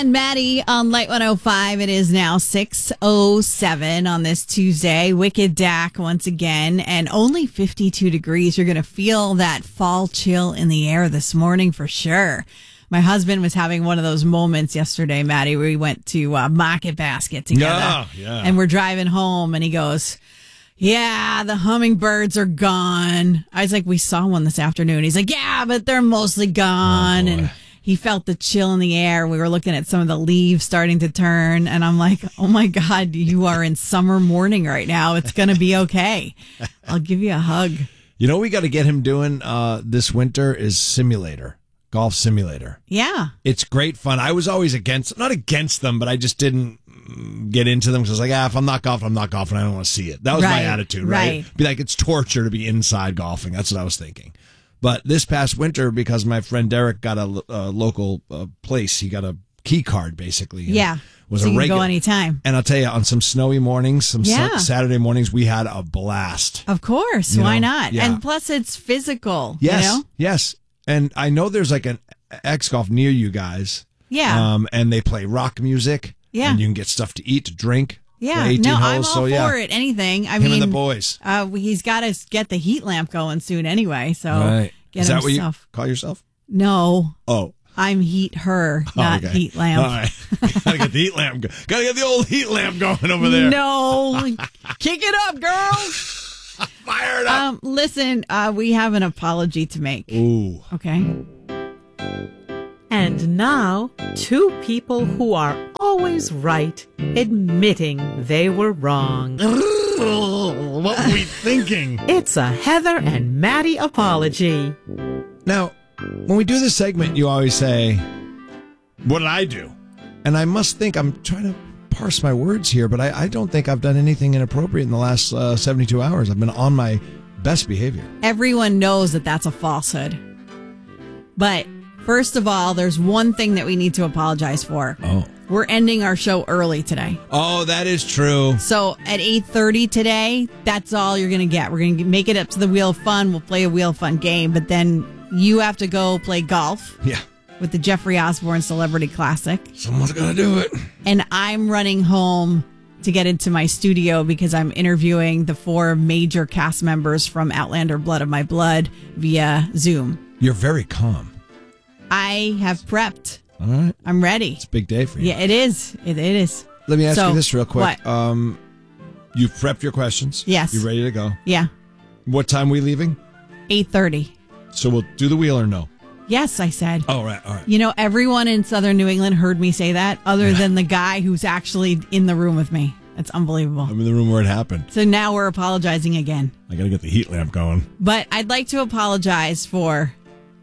And Maddie on Light 105. It is now 6:07 on this Tuesday. Wicked Dak once again, and only 52 degrees. You're going to feel that fall chill in the air this morning for sure. My husband was having one of those moments yesterday, Maddie, where we went to Market Basket together. Yeah. And we're driving home, and he goes, yeah, the hummingbirds are gone. I was like, we saw one this afternoon. He's like, yeah, but they're mostly gone. And he felt the chill in the air. We were looking at some of the leaves starting to turn. And I'm like, oh my God, you are in summer morning right now. It's going to be okay. I'll give you a hug. You know what we got to get him doing this winter is simulator. Golf simulator. Yeah. It's great fun. I was always not against them, but I just didn't get into them because I was like, if I'm not golfing, I'm not golfing. I don't want to see it. That was my attitude, right? Be like, it's torture to be inside golfing. That's what I was thinking. But this past winter, because my friend Derek got a local place, he got a key card basically. Yeah. Was so a you regular. Can go anytime. And I'll tell you, on some snowy mornings, Saturday mornings, we had a blast. Of course. Why not? Yeah. And plus, it's physical. Yes. You know? Yes. And I know there's like an X Golf near you guys. Yeah. And they play rock music. Yeah. And you can get stuff to eat, to drink. Yeah. 18 no, holes, I'm all for it. Anything. I mean, and the boys. He's got to get the heat lamp going soon anyway. So right. Get Is that himself. what you call yourself? No. Oh. I'm heat her, not okay. heat lamp. All right. Gotta get the heat lamp. Gotta get the old heat lamp going over there. No. Kick it up, girl. Fire it up. Listen, we have an apology to make. Ooh. Okay. And now, two people who are always right, admitting they were wrong. What were we thinking? It's a Heather and Maddie apology. Now, when we do this segment, you always say, what did I do? And I must think, I'm trying to parse my words here, but I don't think I've done anything inappropriate in the last 72 hours. I've been on my best behavior. Everyone knows that that's a falsehood. But first of all, there's one thing that we need to apologize for. Oh. We're ending our show early today. Oh, that is true. So at 8:30 today, that's all you're going to get. We're going to make it up to the Wheel of Fun. We'll play a Wheel of Fun game, but then you have to go play golf. Yeah. With the Jeffrey Osborne Celebrity Classic. Someone's going to do it. And I'm running home to get into my studio because I'm interviewing the 4 major cast members from Outlander Blood of My Blood via Zoom. You're very calm. I have prepped. All right. I'm ready. It's a big day for you. Yeah, it is. It is. Let me ask you this real quick. What? You've prepped your questions. Yes. You ready to go? Yeah. What time are we leaving? 8:30. So we'll do the wheel or no? Yes, I said. Oh, right. All right. You know, everyone in Southern New England heard me say that other than the guy who's actually in the room with me. It's unbelievable. I'm in the room where it happened. So now we're apologizing again. I got to get the heat lamp going. But I'd like to apologize for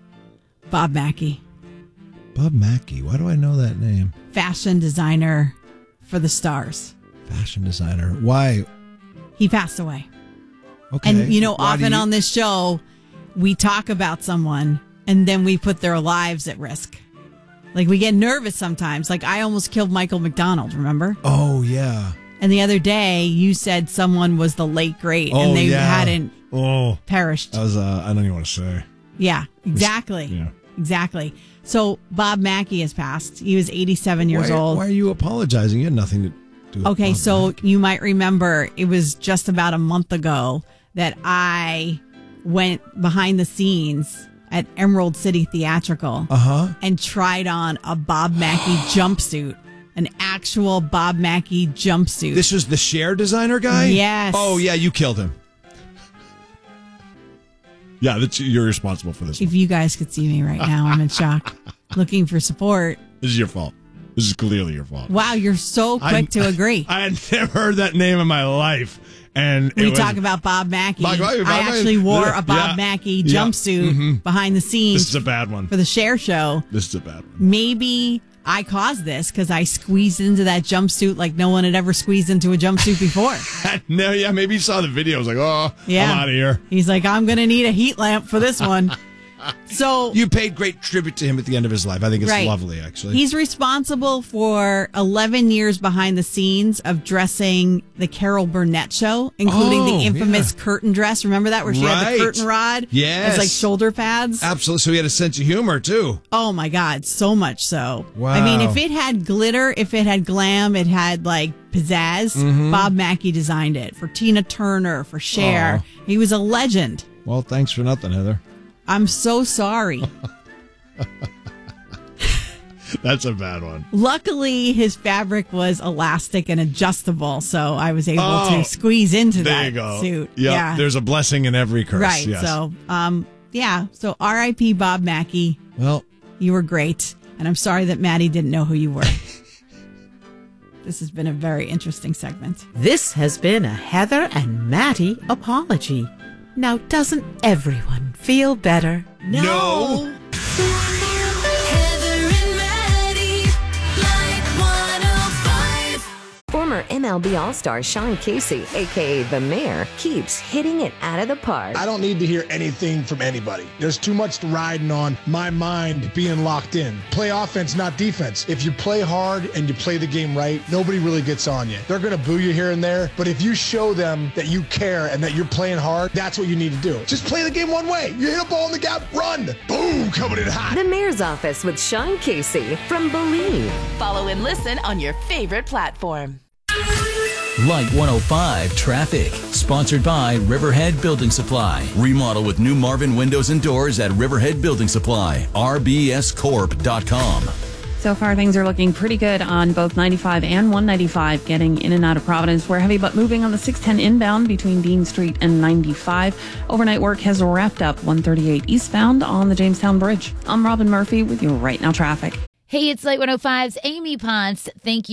Bob Mackey. Bob Mackey. Why do I know that name? Fashion designer for the Stars. Fashion designer. Why? He passed away. Okay. And, you know, Why often on this show, we talk about someone and then we put their lives at risk. Like, we get nervous sometimes. Like, I almost killed Michael McDonald, remember? Oh, yeah. And the other day, you said someone was the late great and they hadn't perished. That was, I don't even want to say. Yeah, exactly. Yeah. Exactly. So Bob Mackey has passed. He was 87 years old. Why are you apologizing? You had nothing to do with Okay, Bob so Mackey. you might remember it was just about a month ago that I went behind the scenes at Emerald City Theatrical and tried on a Bob Mackey jumpsuit. An actual Bob Mackey jumpsuit. This was the Cher designer guy? Yes. Oh, yeah, you killed him. Yeah, you're responsible for this If one. you guys could see me right now, I'm in shock. Looking for support. This is your fault. This is clearly your fault. Wow, you're so quick to agree. I had never heard that name in my life. And we talk about Bob Mackey. I actually wore a Bob Mackey jumpsuit behind the scenes. This is a bad one. For the Cher show. This is a bad one. Maybe I caused this because I squeezed into that jumpsuit like no one had ever squeezed into a jumpsuit before. No, yeah, maybe you saw the video. I was like, I'm out of here. He's like, I'm going to need a heat lamp for this one. So you paid great tribute to him at the end of his life. I think it's lovely, actually. He's responsible for 11 years behind the scenes of dressing the Carol Burnett show, including the infamous curtain dress. Remember that, where she had the curtain rod? Yes. As like shoulder pads? Absolutely. So he had a sense of humor, too. Oh, my God. So much so. Wow. I mean, if it had glitter, if it had glam, it had like pizzazz. Bob Mackie designed it for Tina Turner, for Cher. He was a legend. Well, thanks for nothing, Heather. I'm so sorry. That's a bad one. Luckily, his fabric was elastic and adjustable, so I was able to squeeze into that suit. Yep. Yeah, there's a blessing in every curse. Right. Yes. So, So R.I.P. Bob Mackie. Well, you were great, and I'm sorry that Maddie didn't know who you were. This has been a very interesting segment. This has been a Heather and Matty apology. Now, doesn't everyone feel better? No. Heather and Maddie, like 105. Former MLB All-Star Sean Casey, a.k.a. The Mayor, keeps hitting it out of the park. I don't need to hear anything from anybody. There's too much riding on my mind being locked in. Play offense, not defense. If you play hard and you play the game right, nobody really gets on you. They're going to boo you here and there, but if you show them that you care and that you're playing hard, that's what you need to do. Just play the game one way. You hit a ball in the gap, run. Boom, coming in hot. The Mayor's Office with Sean Casey from Believe. Follow and listen on your favorite platform. Light 105 Traffic, sponsored by Riverhead Building Supply. Remodel with new Marvin windows and doors at Riverhead Building Supply, rbscorp.com. So far, things are looking pretty good on both 95 and 195 getting in and out of Providence. We're heavy but moving on the 610 inbound between Dean Street and 95. Overnight work has wrapped up 138 eastbound on the Jamestown Bridge. I'm Robin Murphy with your Right Now Traffic. Hey, it's Light 105's Amy Ponce. Thank you.